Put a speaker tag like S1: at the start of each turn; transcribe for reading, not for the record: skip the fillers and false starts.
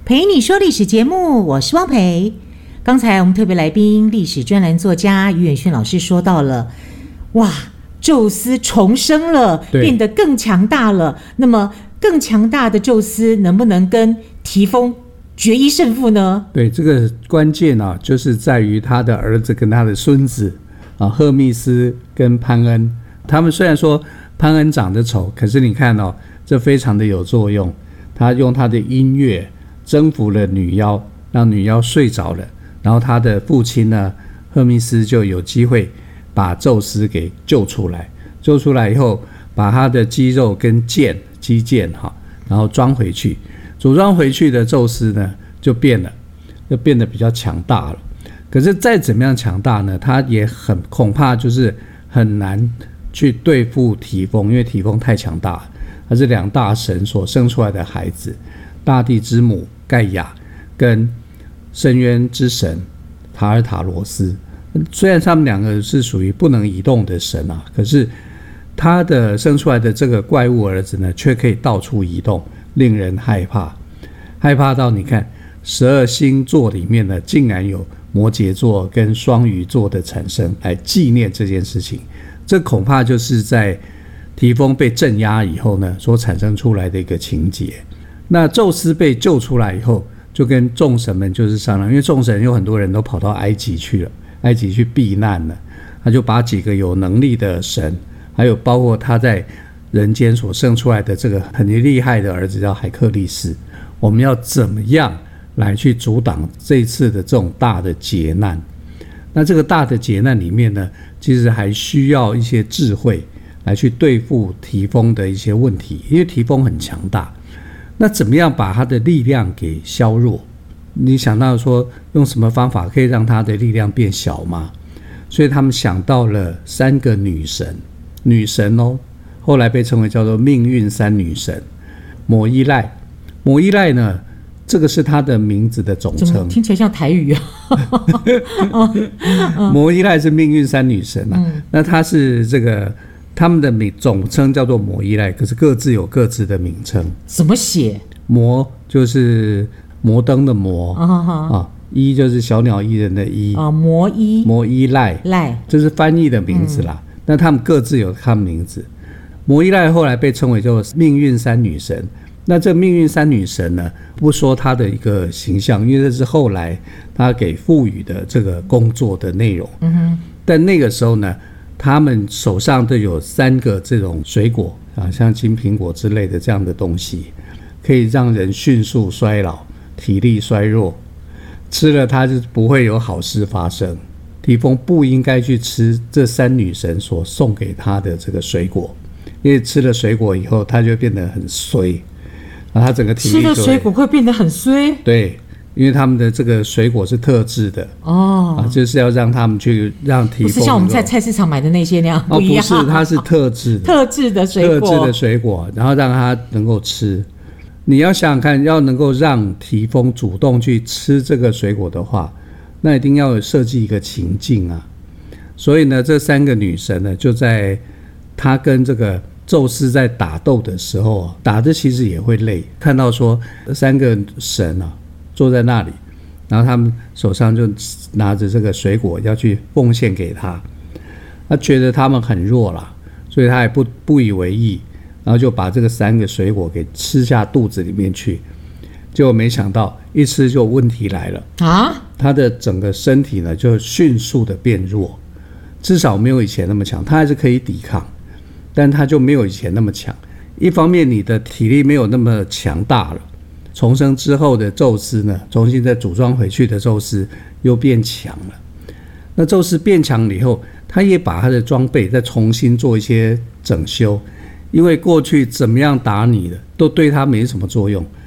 S1: 陪你说历史节目，我是汪培。刚才我们特别来宾历史专栏作家于远逊老师说到了，哇，宙斯重生了，变得更强大了。那么更强大的宙斯能不能跟提丰决一胜负呢？
S2: 对，这个关键啊，就是在于他的儿子跟他的孙子啊，赫密斯跟潘恩。他们虽然说潘恩长得丑，可是你看哦，这非常的有作用。他用他的音乐征服了女妖，让女妖睡着了，然后他的父亲呢，赫密斯就有机会把宙斯给救出来。救出来以后，把他的肌肉跟肌腱然后装回去。组装回去的宙斯呢，就变得比较强大了。可是再怎么样强大呢，他也恐怕就是很难去对付提丰，因为提丰太强大了。他是两大神所生出来的孩子，大地之母盖亚跟深渊之神塔尔塔罗斯。虽然他们两个是属于不能移动的神啊，可是他的生出来的这个怪物儿子呢，却可以到处移动，令人害怕。害怕到你看12星座里面呢，竟然有摩羯座跟双鱼座的产生，来纪念这件事情。这恐怕就是在提丰被镇压以后呢，所产生出来的一个情节。那宙斯被救出来以后，就跟众神们就是商量，因为众神有很多人都跑到埃及去了，埃及去避难了。他就把几个有能力的神，还有包括他在人间所生出来的这个很厉害的儿子叫海克力士，我们要怎么样来去阻挡这一次的这种大的劫难。那这个大的劫难里面呢，其实还需要一些智慧来去对付提丰的一些问题，因为提丰很强大。那怎么样把他的力量给削弱？你想到说用什么方法可以让他的力量变小吗？所以他们想到了3个女神哦，后来被称为叫做命运3女神。抹伊赖呢，这个是她的名字的总称，
S1: 听起来像台语啊。
S2: 抹伊赖是命运3女神啊，那她是这个他们的总称叫做抹伊赖，可是各自有各自的名称。
S1: 怎么写？
S2: 摩就是摩登的摩伊就是小鸟依人的依
S1: 摩伊
S2: 赖这是翻译的名字啦。那他们各自有他们名字。摩伊赖后来被称为叫命运3女神。那这命运3女神呢，不说她的一个形象，因为这是后来她给赋予的这个工作的内容。但那个时候呢，他们手上都有3个这种水果啊，像金苹果之类的这样的东西，可以让人迅速衰老，体力衰弱，吃了它就不会有好事发生。提丰不应该去吃这3女神所送给他的这个水果，因为吃了水果以后，他就变得很衰，然后他整个体力
S1: 吃了水果会变得很衰。
S2: 对，因为他们的这个水果是特制的就是要让他们去让提丰，
S1: 不是像我们在菜市场买的那些那样，不一样。
S2: 不是，它是特制的
S1: 特制的水果，
S2: 然后让他能够吃。你要想想看，要能够让提丰主动去吃这个水果的话，那一定要设计一个情境啊。所以呢，这3个女神呢，就在她跟这个宙斯在打斗的时候打的其实也会累。看到说3个神坐在那里，然后他们手上就拿着这个水果要去奉献给他，他觉得他们很弱啦，所以他也不以为意，然后就把这个3个水果给吃下肚子里面去。结果没想到一吃就问题来了他的整个身体呢就迅速的变弱，至少没有以前那么强，他还是可以抵抗，但他就没有以前那么强。一方面你的体力没有那么强大了，重生之后的宙斯呢，重新再组装回去的宙斯又变强了。那宙斯变强了以后，他也把他的装备再重新做一些整修，因为过去怎么样打你的都对他没什么作用，